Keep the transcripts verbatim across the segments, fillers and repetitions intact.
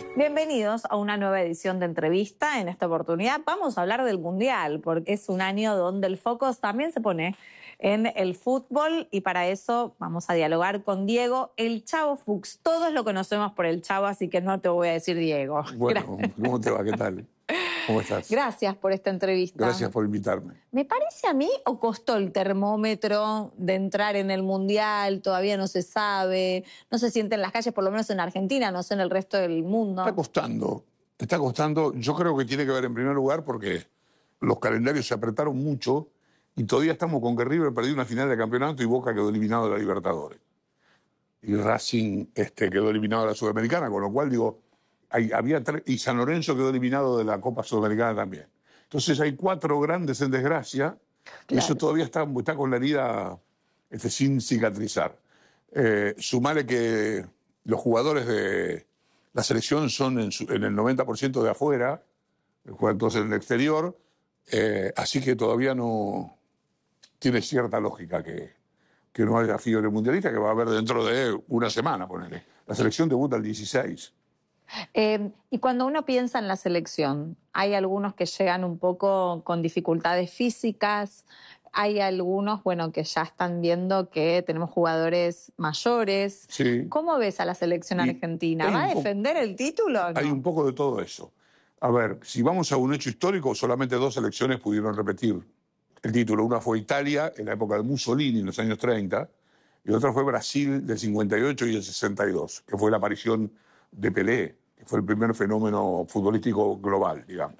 Bienvenidos a una nueva edición de Entrevista. En esta oportunidad vamos a hablar del Mundial, porque es un año donde el foco también se pone en el fútbol y para eso vamos a dialogar con Diego, el Chavo Fuchs. Todos lo conocemos por el Chavo, así que no te voy a decir Diego. Bueno, ¿cómo te va? ¿Qué tal? ¿Cómo estás? Gracias por esta entrevista. Gracias por invitarme. ¿Me parece a mí o costó el termómetro de entrar en el Mundial? Todavía no se sabe, no se siente en las calles, por lo menos en Argentina, no sé en el resto del mundo. Está costando, está costando. Yo creo que tiene que ver en primer lugar porque los calendarios se apretaron mucho y todavía estamos con que River perdió una final de campeonato y Boca quedó eliminado de la Libertadores. Y Racing este, quedó eliminado de la Sudamericana, con lo cual digo, hay, había tres, y San Lorenzo quedó eliminado de la Copa Sudamericana también. Entonces hay cuatro grandes en desgracia, claro. Y eso todavía está, está con la herida este, sin cicatrizar. Eh, sumale que los jugadores de la selección son en, su, en el noventa por ciento de afuera, juegan todos en el exterior, eh, así que todavía no tiene cierta lógica que, que no haya fiebre mundialista, que va a haber dentro de una semana, ponele. La selección debuta el dieciséis. Eh, y cuando uno piensa en la selección, hay algunos que llegan un poco con dificultades físicas, hay algunos, bueno, que ya están viendo que tenemos jugadores mayores. Sí. ¿Cómo ves a la selección y argentina? ¿Va a defender el título o no? Hay un poco de todo eso. A ver, si vamos a un hecho histórico, solamente dos selecciones pudieron repetir el título. Una fue Italia, en la época de Mussolini, en los años treinta, y otra fue Brasil, del cincuenta y ocho y el sesenta y dos, que fue la aparición de Pelé, que fue el primer fenómeno futbolístico global, digamos.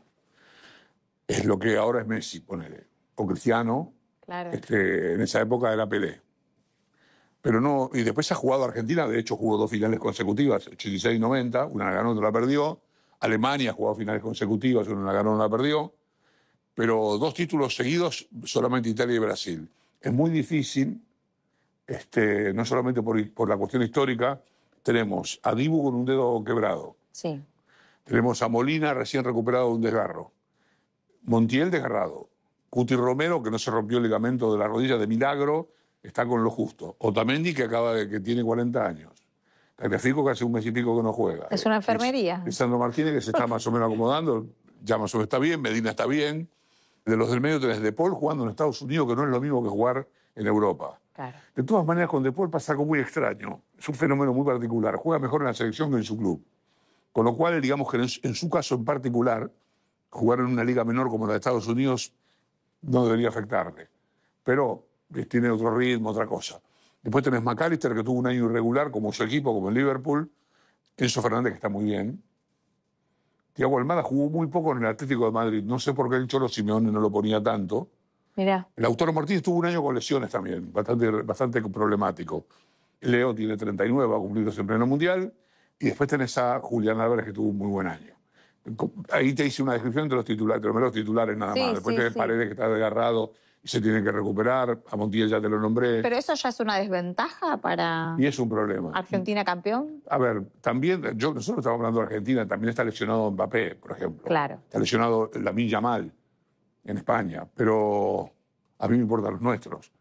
Es lo que ahora es Messi, ponele, o Cristiano. Claro. Este, en esa época era Pelé. Pero no, y después ha jugado Argentina, de hecho jugó dos finales consecutivas, ochenta y seis y noventa, una la ganó, otra la perdió. Alemania ha jugado finales consecutivas, una la ganó, una la perdió. Pero dos títulos seguidos, solamente Italia y Brasil. Es muy difícil, este, no solamente por, por la cuestión histórica. Tenemos a Dibu con un dedo quebrado. Sí. Tenemos a Molina recién recuperado de un desgarro. Montiel desgarrado. Cuti Romero, que no se rompió el ligamento de la rodilla de milagro, está con lo justo. Otamendi, que acaba de que tiene cuarenta años. Tagliafico, que hace un mes y pico que no juega. Es una enfermería. Lisandro Martínez, que se está más o menos acomodando, ya más o menos está bien. Medina está bien. De los del medio tenés De Paul jugando en Estados Unidos, que no es lo mismo que jugar en Europa. Claro. De todas maneras, con De Paul pasa algo muy extraño. Es un fenómeno muy particular. Juega mejor en la selección que en su club. Con lo cual, digamos que en, en su caso en particular, jugar en una liga menor como la de Estados Unidos no debería afectarle. Pero tiene otro ritmo, otra cosa. Después tenés McAllister, que tuvo un año irregular como su equipo, como en Liverpool. Enzo Fernández, que está muy bien. Thiago Almada jugó muy poco en el Atlético de Madrid. No sé por qué el Cholo Simeone no lo ponía tanto. Mirá. Lautaro Martínez tuvo un año con lesiones también, bastante, bastante problemático. Leo tiene treinta y nueve, va a cumplir en pleno mundial. Y después tenés a Julián Álvarez, que tuvo un muy buen año. Ahí te hice una descripción de los titulares, de los titulares nada sí, más. Después sí, tenés sí. Paredes, que está desgarrado y se tiene que recuperar. A Montiel ya te lo nombré. Pero eso ya es una desventaja para Y es un problema. Argentina campeón. A ver, también, yo, nosotros estamos hablando de Argentina, también está lesionado Mbappé, por ejemplo. Claro. Está lesionado Lamine Yamal en España, pero a mí me importan los nuestros.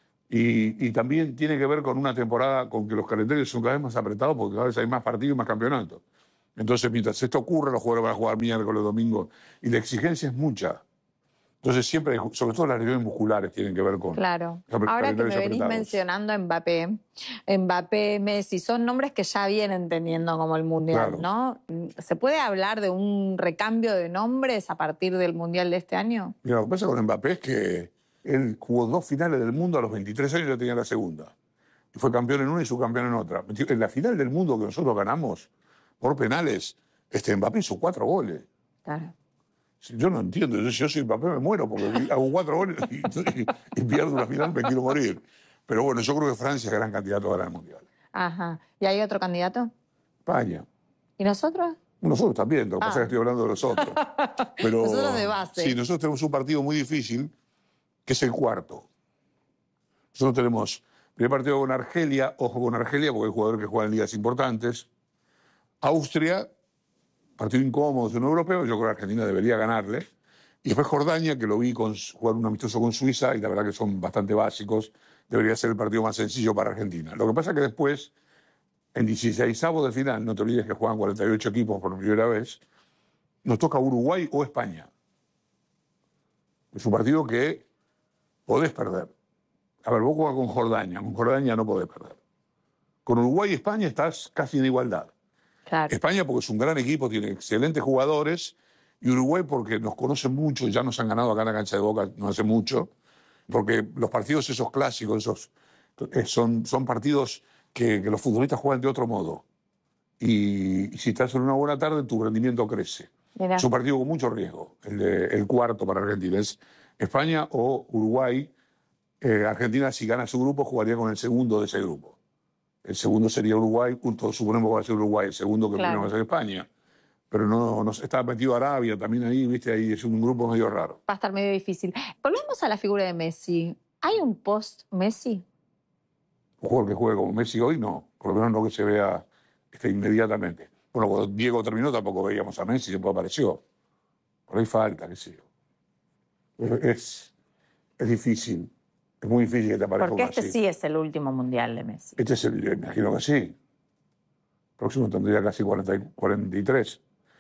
Y, y también tiene que ver con una temporada con que los calendarios son cada vez más apretados porque cada vez hay más partidos y más campeonatos. Entonces, mientras esto ocurre, los jugadores van a jugar miércoles, domingo, y la exigencia es mucha. Entonces, siempre, sobre todo las lesiones musculares, tienen que ver con... Claro. Ahora que me venís apretados. mencionando a Mbappé, Mbappé, Messi, son nombres que ya vienen teniendo como el Mundial, Claro. ¿no? ¿Se puede hablar de un recambio de nombres a partir del Mundial de este año? Mira, lo que pasa con Mbappé es que él jugó dos finales del mundo a los veintitrés años y ya tenía la segunda. Y fue campeón en una y subcampeón en otra. En la final del mundo que nosotros ganamos por penales, este Mbappé hizo cuatro goles. Claro. Yo no entiendo. Yo, si yo soy Mbappé me muero porque hago cuatro goles y, y, y pierdo una final, me quiero morir. Pero bueno, yo creo que Francia es gran candidato a ganar el Mundial. Ajá. ¿Y hay otro candidato? España. ¿Y nosotros? Nosotros también, lo que Ah. pasa es que estoy hablando de los otros. Pero, nosotros de base. Sí, nosotros tenemos un partido muy difícil, que es el cuarto. Nosotros tenemos primer partido con Argelia, ojo con Argelia, porque hay jugadores que juegan en ligas importantes. Austria, partido incómodo, es un europeo, yo creo que Argentina debería ganarle. Y después Jordania, que lo vi con, jugar un amistoso con Suiza, y la verdad que son bastante básicos, debería ser el partido más sencillo para Argentina. Lo que pasa es que después en dieciseisavos de final, no te olvides que juegan cuarenta y ocho equipos por primera vez, nos toca Uruguay o España. Es un partido que podés perder. A ver, vos jugás con Jordania, con Jordania no podés perder. Con Uruguay y España estás casi en igualdad. Claro. España porque es un gran equipo, tiene excelentes jugadores, y Uruguay porque nos conocen mucho, ya nos han ganado acá en la cancha de Boca no hace mucho, porque los partidos esos clásicos, esos eh, son, son partidos que, que los futbolistas juegan de otro modo. Y, y si estás en una buena tarde, tu rendimiento crece. Mirá. Es un partido con mucho riesgo, el, de, el cuarto para Argentina. Es España o Uruguay. Eh, Argentina, si gana su grupo, jugaría con el segundo de ese grupo. El segundo sería Uruguay, todos suponemos que va a ser Uruguay, el segundo que Claro. primero va a ser España. Pero no, no está metido Arabia también ahí, viste, ahí es un grupo medio raro. Va a estar medio difícil. Volvemos a la figura de Messi. ¿Hay un post-Messi? Un jugador que juegue como Messi hoy, no. Por lo menos no que se vea este, inmediatamente. Bueno, cuando Diego terminó tampoco veíamos a Messi, después apareció. Por ahí falta, qué sé yo. Es, es difícil. Es muy difícil que te aparezca Porque uno este así. sí es el último mundial de Messi. Este es el, me imagino que sí. El próximo tendría casi cuarenta, cuarenta y tres.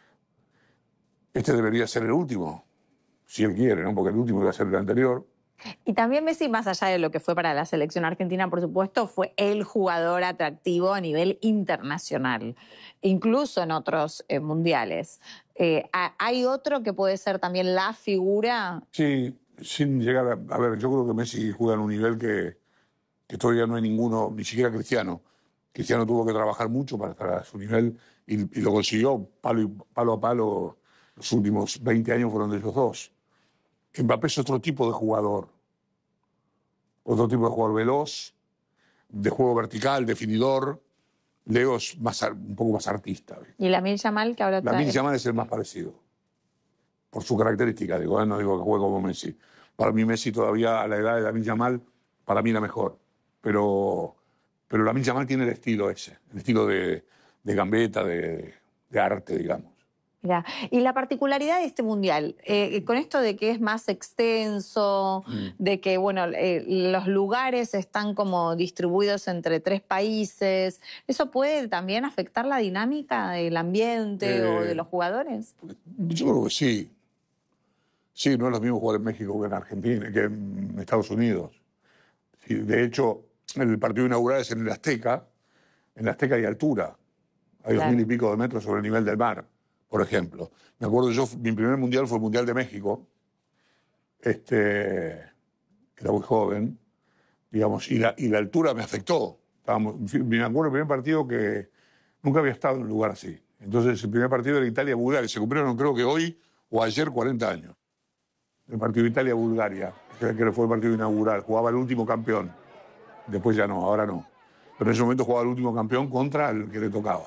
Este debería ser el último, si él quiere, ¿no? Porque el último iba a ser el anterior. Y también Messi, más allá de lo que fue para la selección argentina, por supuesto, fue el jugador atractivo a nivel internacional, incluso en otros eh, mundiales. Eh, ¿Hay otro que puede ser también la figura? Sí, sin llegar a... A ver, yo creo que Messi juega en un nivel que, que todavía no hay ninguno, ni siquiera Cristiano. Cristiano tuvo que trabajar mucho para estar a su nivel y, y lo consiguió palo, y, palo a palo. Los últimos veinte años fueron de ellos dos. Mbappé es otro tipo de jugador. Otro tipo de jugador veloz, de juego vertical, definidor. Leo es más, un poco más artista. ¿Y Lamine Yamal, que ahora trae? Lamine Yamal es el más parecido. Por su característica, digo, ¿eh? No digo que juegue como Messi. Para mí Messi todavía a la edad de Lamine Yamal, para mí la mejor. Pero, pero Lamine Yamal tiene el estilo ese, el estilo de, de gambeta, de, de arte, digamos. Mirá. Y la particularidad de este mundial, eh, con esto de que es más extenso, mm. de que bueno, eh, los lugares están como distribuidos entre tres países, ¿eso puede también afectar la dinámica del ambiente eh, o de los jugadores? Yo creo que sí. Sí, no es lo mismo jugar en México que en Argentina, que en Estados Unidos. Sí, de hecho, el partido inaugural es en el Azteca. En el Azteca hay altura. Hay dos claro. mil y pico de metros sobre el nivel del mar. Por ejemplo, me acuerdo yo, mi primer mundial fue el Mundial de México, este, era muy joven, digamos, y la, y la altura me afectó. Estábamos, me acuerdo del primer partido que nunca había estado en un lugar así. Entonces, el primer partido era Italia-Bulgaria, se cumplieron creo que hoy o ayer cuarenta años. El partido Italia-Bulgaria, que fue el partido inaugural, jugaba el último campeón. Después ya no, ahora no. Pero en ese momento jugaba el último campeón contra el que le tocaba.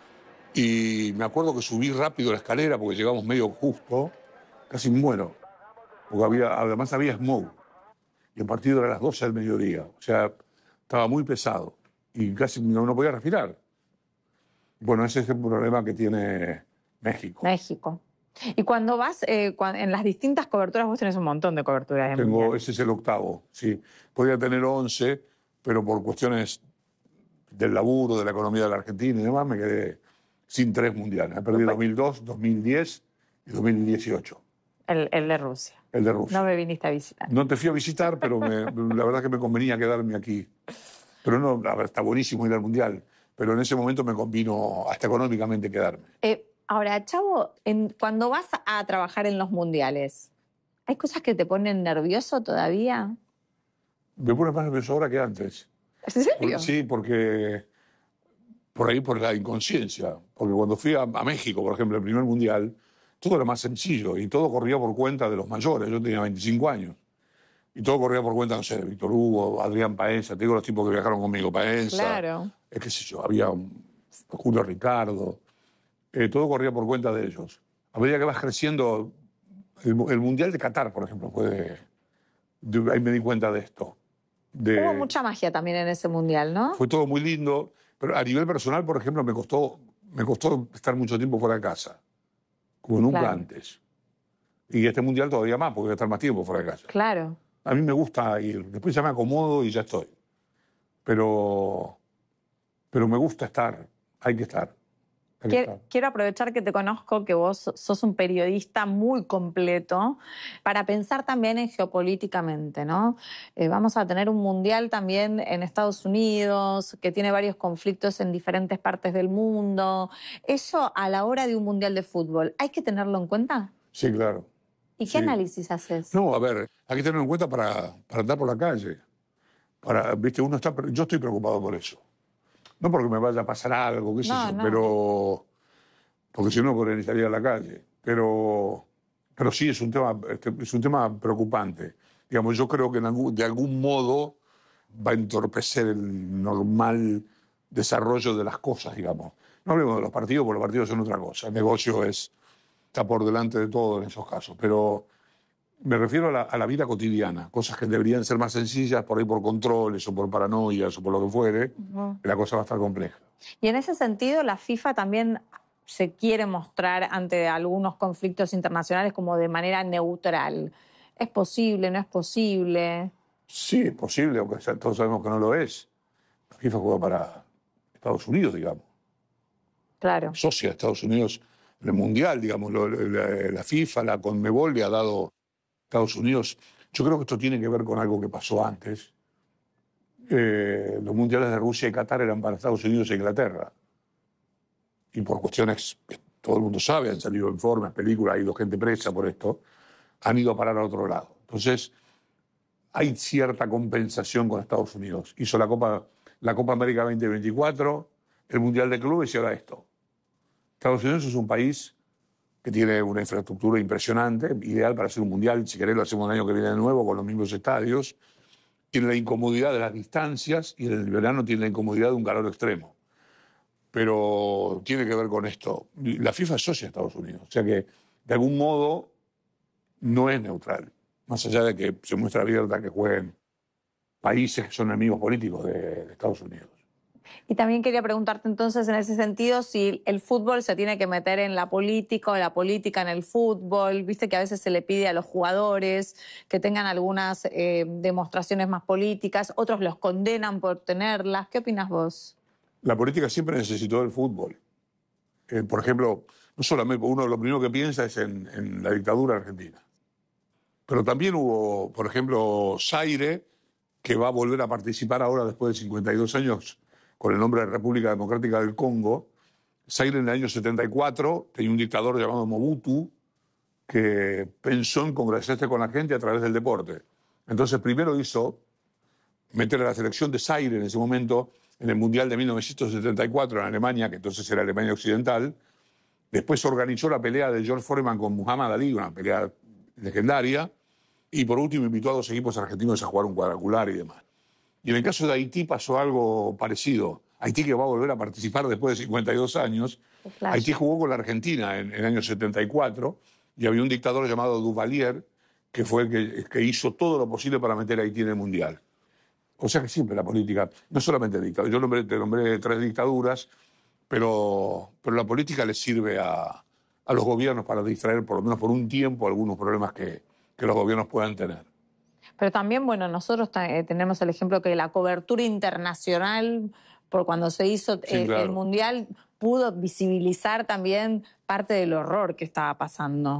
Y me acuerdo que subí rápido la escalera porque llegamos medio justo, casi muero. Porque había, además había smog. Y el partido era a las doce del mediodía. O sea, estaba muy pesado. Y casi no, no podía respirar. Bueno, ese es el problema que tiene México. México. Y cuando vas, eh, cuando, en las distintas coberturas, vos tenés un montón de coberturas. De Tengo, mundial. Ese es el octavo, sí. Podría tener once, pero por cuestiones del laburo, de la economía de la Argentina y demás, me quedé sin tres mundiales. He perdido dos mil dos, dos mil diez y dos mil dieciocho. El, el de Rusia. El de Rusia. No me viniste a visitar. No te fui a visitar, pero me, la verdad es que me convenía quedarme aquí. Pero no, a ver, está buenísimo ir al Mundial, pero en ese momento me convino hasta económicamente quedarme. Eh, ahora, Chavo, en, cuando vas a trabajar en los Mundiales, ¿hay cosas que te ponen nervioso todavía? Me pone más nervioso ahora que antes. ¿En serio? Por, sí, porque... Por ahí, por la inconsciencia. Porque cuando fui a, a México, por ejemplo, el primer mundial, todo era más sencillo y todo corría por cuenta de los mayores. Yo tenía veinticinco años. Y todo corría por cuenta, no sé, de Víctor Hugo, Adrián Paenza, te digo los tipos que viajaron conmigo, Paenza. Claro. Es qué sé yo, había un, Julio Ricardo. Eh, todo corría por cuenta de ellos. A medida que vas creciendo, el, el Mundial de Qatar, por ejemplo, fue de, de, ahí me di cuenta de esto. De, Hubo mucha magia también en ese Mundial, ¿no? Fue todo muy lindo. Pero a nivel personal, por ejemplo, me costó, me costó estar mucho tiempo fuera de casa, como nunca claro. antes. Y este mundial todavía más, porque voy a estar más tiempo fuera de casa. Claro. A mí me gusta ir, después ya me acomodo y ya estoy. Pero, pero me gusta estar. hay que estar. Hay que Quiero, estar. quiero aprovechar que te conozco, que vos sos un periodista muy completo, para pensar también en geopolíticamente, ¿no? Eh, vamos a tener un mundial también en Estados Unidos, que tiene varios conflictos en diferentes partes del mundo. Eso a la hora de un mundial de fútbol, ¿hay que tenerlo en cuenta? Sí, claro. ¿Y qué Sí. análisis haces? No, a ver, hay que tenerlo en cuenta para, para andar por la calle. Para, viste, uno está, yo estoy preocupado por eso. No porque me vaya a pasar algo, qué sé No, yo, no. pero porque si no podría salir a la calle. Pero, pero sí es un tema, este, es un tema preocupante. Digamos, yo creo que en algún, de algún modo va a entorpecer el normal desarrollo de las cosas, digamos. No hablemos de los partidos, porque los partidos son otra cosa. El negocio es, está por delante de todo en esos casos. Pero me refiero a la, a la vida cotidiana, cosas que deberían ser más sencillas, por ahí por controles o por paranoias o por lo que fuere, Ujú. la cosa va a estar compleja. Y en ese sentido, la FIFA también se quiere mostrar ante algunos conflictos internacionales como de manera neutral. ¿Es posible? ¿No es posible? Sí, es posible, aunque todos sabemos que no lo es. La FIFA juega para Estados Unidos, digamos. Claro. Socia de Estados Unidos en el Mundial, digamos. Lo, la, la FIFA, la Conmebol le ha dado a Estados Unidos. Yo creo que esto tiene que ver con algo que pasó antes. Eh, los mundiales de Rusia y Qatar eran para Estados Unidos e Inglaterra. Y por cuestiones que todo el mundo sabe, han salido informes, películas, ha ido gente presa por esto, han ido a parar a otro lado. Entonces, hay cierta compensación con Estados Unidos. Hizo la Copa, la Copa América veinte veinticuatro, el Mundial de Clubes y ahora esto. Estados Unidos es un país que tiene una infraestructura impresionante, ideal para hacer un Mundial. Si querés lo hacemos el año que viene de nuevo con los mismos estadios. Tiene la incomodidad de las distancias y en el verano tiene la incomodidad de un calor extremo. Pero tiene que ver con esto. La FIFA es socia de Estados Unidos, o sea que de algún modo no es neutral, más allá de que se muestra abierta que jueguen países que son enemigos políticos de, de Estados Unidos. Y también quería preguntarte entonces en ese sentido si el fútbol se tiene que meter en la política o la política en el fútbol. Viste que a veces se le pide a los jugadores que tengan algunas eh, demostraciones más políticas, otros los condenan por tenerlas. ¿Qué opinas vos? La política siempre necesitó del fútbol. Eh, por ejemplo, no solamente uno lo primero que piensa es en, en la dictadura argentina. Pero también hubo, por ejemplo, Zaire, que va a volver a participar ahora después de cincuenta y dos años con el nombre de República Democrática del Congo. Zaire en el año setenta y cuatro tenía un dictador llamado Mobutu que pensó en congraciarse con la gente a través del deporte. Entonces primero hizo meter a la selección de Zaire en ese momento en el Mundial de mil novecientos setenta y cuatro en Alemania, que entonces era Alemania Occidental. Después organizó la pelea de George Foreman con Muhammad Ali, una pelea legendaria. Y por último invitó a dos equipos argentinos a jugar un cuadrangular y demás. Y en el caso de Haití pasó algo parecido. Haití, que va a volver a participar después de cincuenta y dos años. Haití jugó con la Argentina en, en el año setenta y cuatro y había un dictador llamado Duvalier que fue el que, que hizo todo lo posible para meter a Haití en el Mundial. O sea que siempre la política, no solamente dictadura, yo nombré, te nombré tres dictaduras, pero, pero la política le sirve a, a los gobiernos para distraer por lo menos por un tiempo algunos problemas que, que los gobiernos puedan tener. Pero también, bueno, nosotros eh, tenemos el ejemplo que la cobertura internacional, por cuando se hizo Sí, eh, claro. el Mundial, pudo visibilizar también parte del horror que estaba pasando.